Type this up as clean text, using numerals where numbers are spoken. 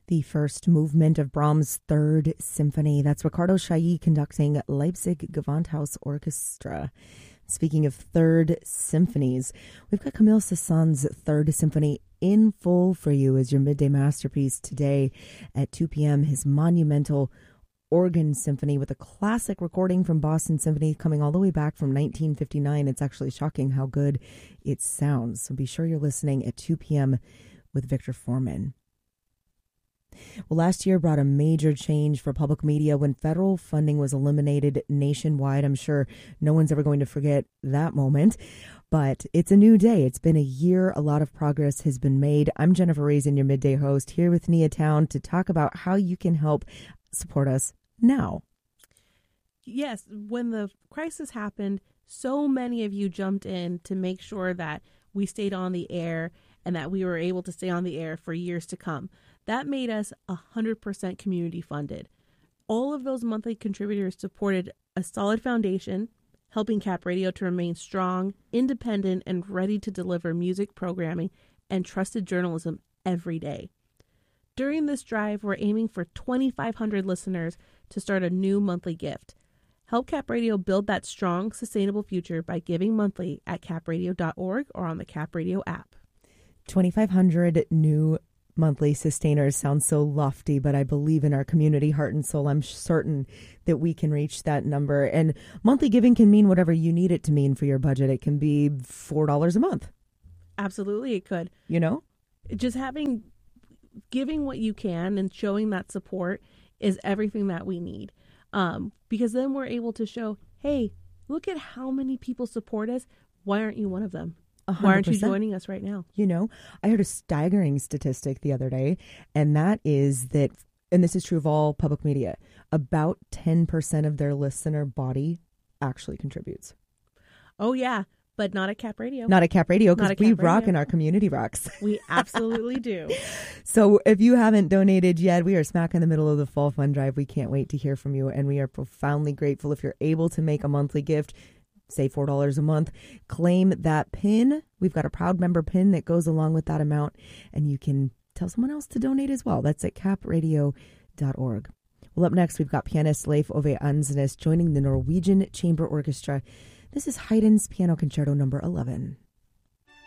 The first movement of Brahms' Third Symphony. That's Ricardo Chailly conducting Leipzig Gewandhaus Orchestra. Speaking of third symphonies, we've got Camille Saint-Saëns's Third Symphony in full for you as your midday masterpiece today at 2 p.m. His monumental organ symphony with a classic recording from Boston Symphony coming all the way back from 1959. It's actually shocking how good it sounds. So be sure you're listening at 2 p.m. with Victor Foreman. Well, last year brought a major change for public media when federal funding was eliminated nationwide. I'm sure no one's ever going to forget that moment, but it's a new day. It's been a year. A lot of progress has been made. I'm Jennifer Raisin, your midday host, here with Nia Town to talk about how you can help support us now. Yes, when the crisis happened, so many of you jumped in to make sure that we stayed on the air and that we were able to stay on the air for years to come. That made us 100% community funded. All of those monthly contributors supported a solid foundation, helping Cap Radio to remain strong, independent, and ready to deliver music programming and trusted journalism every day. During this drive, we're aiming for 2,500 listeners to start a new monthly gift. Help Cap Radio build that strong, sustainable future by giving monthly at capradio.org or on the Cap Radio app. 2,500 new monthly sustainers sounds so lofty, but I believe in our community heart and soul. I'm certain that we can reach that number. And monthly giving can mean whatever you need it to mean for your budget. It can be $4 a month. Absolutely, it could. You know? Just giving what you can and showing that support is everything that we need. Because then we're able to show, hey, look at how many people support us. Why aren't you one of them? 100%. Why aren't you joining us right now? You know, I heard a staggering statistic the other day, and that is that, and this is true of all public media, about 10% of their listener body actually contributes. Oh, yeah, but not at Cap Radio. Not at Cap Radio, because we rock and our community rocks. We absolutely do. So if you haven't donated yet, we are smack in the middle of the Fall Fund Drive. We can't wait to hear from you, and we are profoundly grateful if you're able to make a monthly gift. Say $4 a month, claim that PIN. We've got a proud member PIN that goes along with that amount, and you can tell someone else to donate as well. That's at capradio.org. Well, up next, we've got pianist Leif Ove Andsnes joining the Norwegian Chamber Orchestra. This is Haydn's Piano Concerto number 11.